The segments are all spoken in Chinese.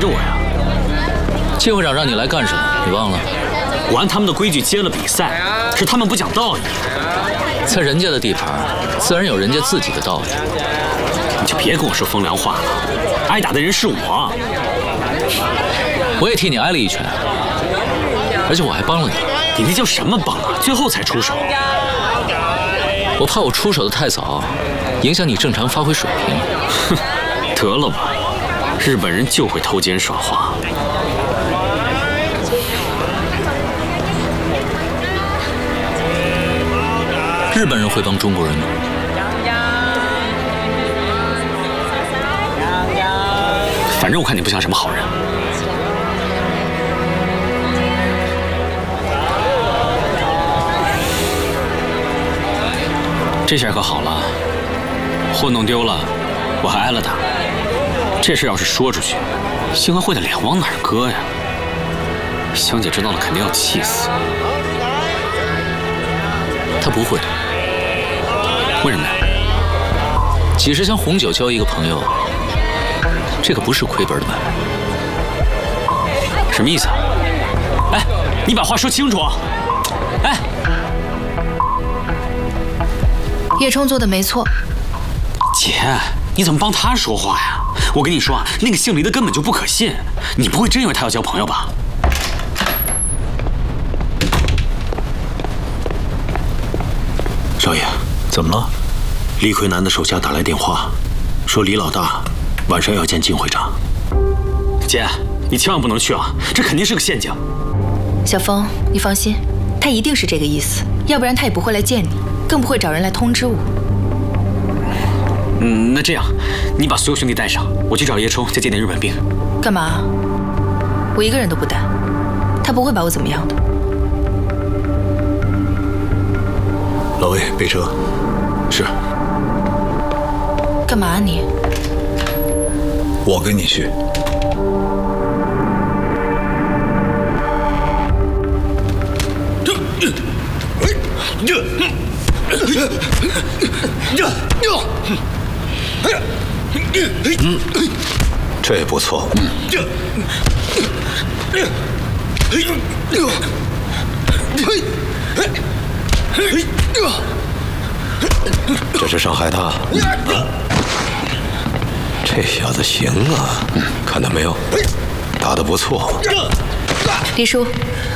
着我呀？ 季会长让你来干什么？你忘了？ 我按他们的规矩接了比赛，是他们不讲道义。 在人家的地盘，自然有人家自己的道理。 你就别跟我说风凉话了，挨打的人是我。 我也替你挨了一拳，而且我还帮了你。 你那叫什么帮啊？最后才出手。 我怕我出手的太早，影响你正常发挥水平。 哼，得了吧，日本人就会偷奸耍滑。 日本人会帮中国人吗？ 反正我看你不像什么好人。这下可好了，货弄丢了，我还挨了打。这事要是说出去，兴和会的脸往哪儿搁呀？香姐知道了肯定要气死。 她不会的。 为什么呀？ 几十箱红酒交一个朋友，这可不是亏本的买卖。 什么意思啊？哎，你把话说清楚。哎， 叶冲做的没错。 姐，你怎么帮他说话呀？我跟你说啊，那个姓黎的根本就不可信。你不会真以为他要交朋友吧？ 少爷， 怎么了？ 李奎南的手下打来电话，说李老大晚上要见靳会长。 姐，你千万不能去啊，这肯定是个陷阱。 小峰，你放心，他一定是这个意思，要不然他也不会来见你，更不会找人来通知我。 那这样，你把所有兄弟带上，我去找叶冲，再接点日本兵。 干嘛？我一个人都不带，他不会把我怎么样的。 老魏，备车。 是。 干嘛你？ 我跟你去。这也不错。这是伤害他。这小子行啊，看到没有，打得不错。 李叔。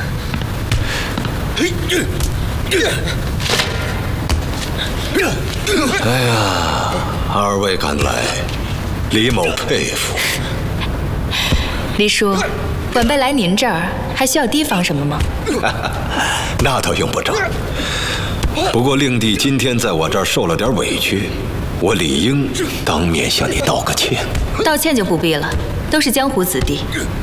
哎呀，二位敢来，李某佩服。 李叔，晚辈来您这儿还需要提防什么吗？ 那倒用不着。不过令弟今天在我这儿受了点委屈，我理应当面向你道个歉。 道歉就不必了，都是江湖子弟。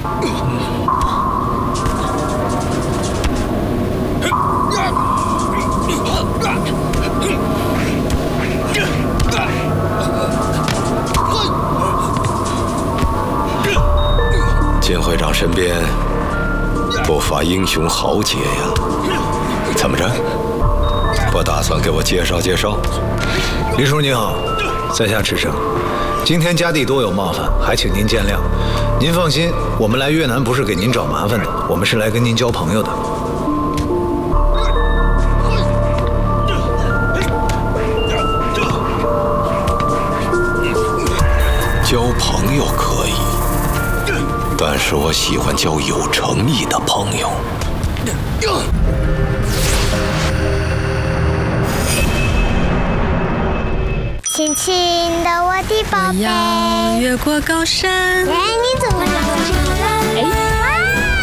靳会长身边不乏英雄豪杰呀，怎么着？不打算给我介绍介绍？ 李叔您好，在下赤诚，今天家弟多有冒犯，还请您见谅。您放心，我们来越南不是给您找麻烦的，我们是来跟您交朋友的。 交朋友可以，但是我喜欢交有诚意的朋友。 轻轻的我的宝贝， 我要越过高山。 哎，你怎么了？哎。